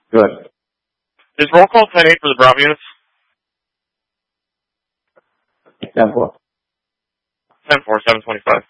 Good. Is roll call 10-8 for the Bravo units? 10-4. 10-4, 725.